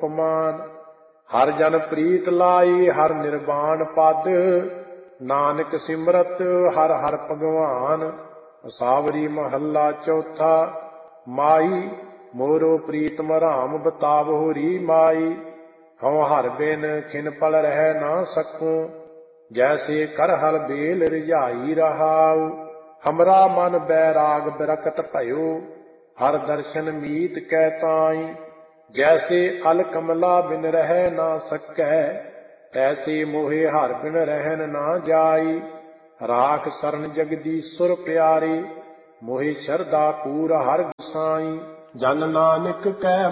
ਉਪਮਾਨ। ਹਰ ਜਨ ਪ੍ਰੀਤ ਲਾਈ ਹਰ ਨਿਰਵਾਣ ਪਦ, ਨਾਨਕ ਸਿਮਰਤ ਹਰ ਹਰ ਭਗਵਾਨ। ਸਾਵਰੀ ਮਹੱਲਾ ਚੌਥਾ। ਮਾਈ ਮੋਰੋ ਪ੍ਰੀਤਮ ਰਾਮ ਬਤਾਵਹੁ ਰੀ ਮਾਈ। ਹਉ ਹਰ ਬਿਨ ਖਿਨ ਪਲ ਰਹਿ ਨਾ ਸਕੂੰ, ਜੈਸੇ ਕਰਹਲ ਬੇਲ ਰਜਾਈ ਰਹਾਉ। ਹਮਰਾ ਮਨ ਬੈਰਾਗ ਬਿਰਕਤ ਭਇਓ, ਹਰ ਦਰਸ਼ਨ ਮੀਤ ਕੈ ਤਾਈ। ਜੈਸੇ ਅਲ ਕਮਲਾ ਬਿਨ ਰਹਿ ਨਾ ਸਕੈ, ਤੈਸੇ ਮੋਹਿ ਹਰ ਬਿਨ ਰਹਿਨ ਨਾ ਜਾਈ। ਰਾਖ ਸਰਨ ਜਗਦੀਸ਼ੁਰ ਪਿਆਰੇ, ਮੋਹਿ ਸ਼ਰਧਾ ਪੂਰ ਹਰਿ ਗੁਸਾਈ। ਜਨ ਨਾਨਕ ਕੈ